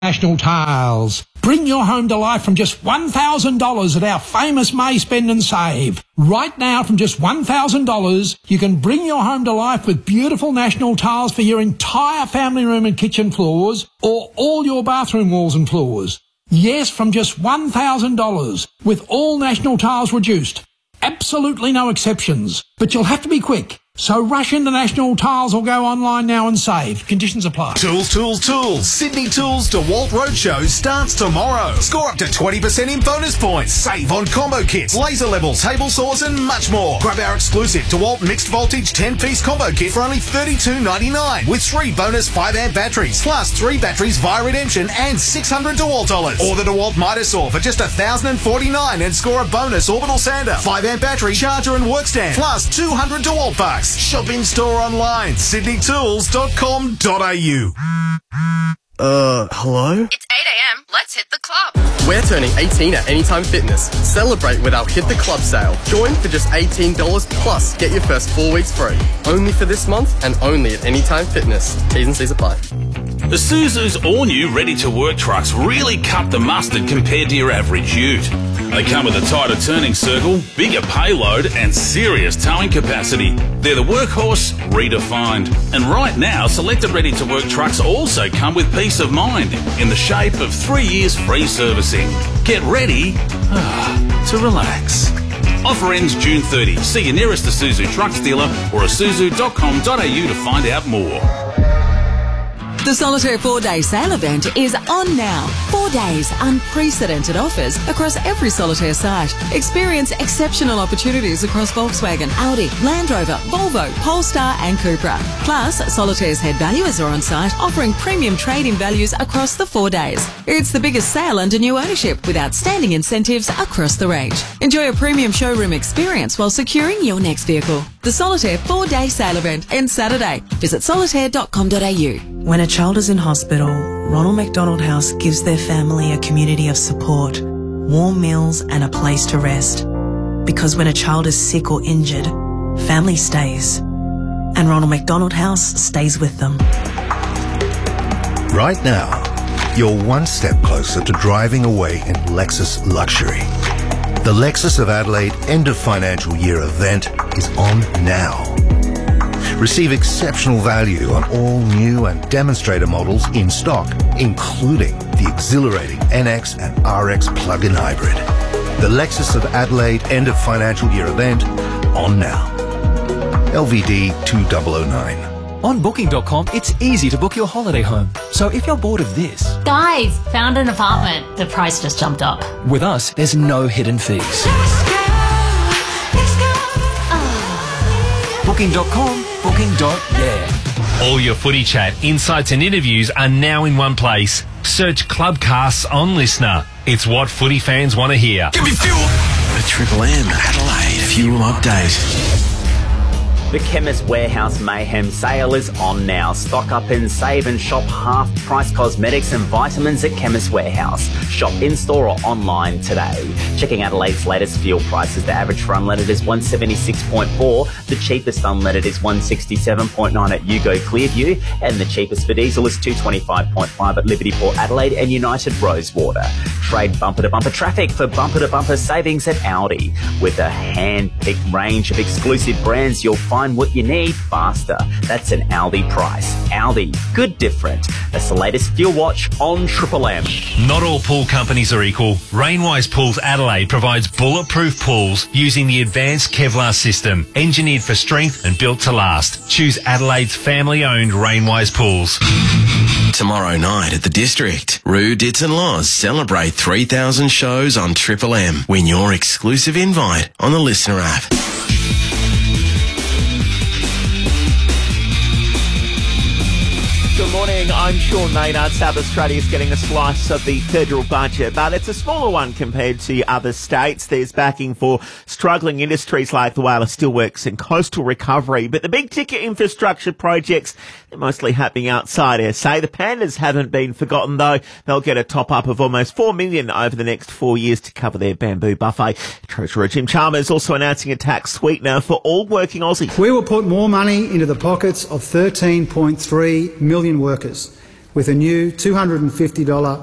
National Tiles. Bring your home to life from just $1,000 at our famous May Spend and Save. Right now, from just $1,000, you can bring your home to life with beautiful National Tiles for your entire family room and kitchen floors, or all your bathroom walls and floors. Yes, from just $1,000, with all National Tiles reduced. Absolutely no exceptions. But you'll have to be quick. So rush into National Tiles or go online now and save. Conditions apply. Tools, tools, tools. Sydney Tools DeWalt Roadshow starts tomorrow. Score up to 20% in bonus points. Save on combo kits, laser levels, table saws and much more. Grab our exclusive DeWalt Mixed Voltage 10-piece combo kit for only $32.99 with 3 bonus 5-amp batteries, plus 3 batteries via redemption and $600 DeWalt dollars. Or the DeWalt Mitre Saw for just $1,049 and score a bonus orbital sander, 5-amp battery, charger and work stand, plus $200 DeWalt bucks. Shop in store online, sydneytools.com.au. Hello? It's 8 a.m. Let's hit the club. We're turning 18 at Anytime Fitness. Celebrate with our Hit the Club sale. Join for just $18 plus get your first 4 weeks free. Only for this month and only at Anytime Fitness. T's and C's apply. Isuzu's all-new ready-to-work trucks really cut the mustard compared to your average ute. They come with a tighter turning circle, bigger payload and serious towing capacity. They're the workhorse redefined. And right now, selected ready-to-work trucks also come with peace of mind in the shape of 3 years free servicing. Get ready to relax. Offer ends June 30. See your nearest Isuzu trucks dealer or isuzu.com.au to find out more. The Solitaire 4-day sale event is on now. 4 days, unprecedented offers across every Solitaire site. Experience exceptional opportunities across Volkswagen, Audi, Land Rover, Volvo, Polestar and Cupra. Plus, Solitaire's head valuers are on site offering premium trade-in values across the 4 days. It's the biggest sale under new ownership with outstanding incentives across the range. Enjoy a premium showroom experience while securing your next vehicle. The Solitaire 4-day sale event ends Saturday. Visit solitaire.com.au. When a child is in hospital, Ronald McDonald House gives their family a community of support, warm meals and a place to rest. Because when a child is sick or injured, family stays. And Ronald McDonald House stays with them. Right now, you're one step closer to driving away in Lexus luxury. The Lexus of Adelaide end of financial year event is on now. Receive exceptional value on all new and demonstrator models in stock, including the exhilarating NX and RX plug-in hybrid. The Lexus of Adelaide end of financial year event on now. LVD 2009. On Booking.com, it's easy to book your holiday home. So if you're bored of this... Guys, found an apartment. The price just jumped up. With us, there's no hidden fees. Booking.com, Booking.yeah. All your footy chat, insights and interviews are now in one place. Search Clubcasts on Listener. It's what footy fans want to hear. Give me fuel! The Triple M Adelaide Fuel Update. The Chemist Warehouse Mayhem sale is on now. Stock up and save and shop half-price cosmetics and vitamins at Chemist Warehouse. Shop in-store or online today. Checking Adelaide's latest fuel prices. The average for unleaded is $176.4. The cheapest unleaded is $167.9 at Yugo Clearview. And the cheapest for diesel is $225.5 at Liberty Port Adelaide and United Rosewater. Trade bumper-to-bumper traffic for bumper-to-bumper savings at Audi. With a hand-picked range of exclusive brands, you'll find what you need faster. That's an Aldi price. Aldi, good different. That's the latest fuel watch on Triple M. Not all pool companies are equal. Rainwise Pools Adelaide provides bulletproof pools using the advanced Kevlar system, engineered for strength and built to last. Choose Adelaide's family-owned Rainwise Pools. Tomorrow night at the District, Roo, Dits and Laws celebrate 3,000 shows on Triple M. Win your exclusive invite on the Listener app. Good morning, I'm Sean Maynard. South Australia is getting a slice of the federal budget, but it's a smaller one compared to other states. There's backing for struggling industries like the Whyalla Steelworks and coastal recovery, but the big ticket infrastructure projects, they're mostly happening outside SA. The Pandas haven't been forgotten though. They'll get a top up of almost $4 million over the next 4 years to cover their bamboo buffet. Treasurer Jim Chalmers also announcing a tax sweetener for all working Aussies. We will put more money into the pockets of 13.3 million workers. with a new $250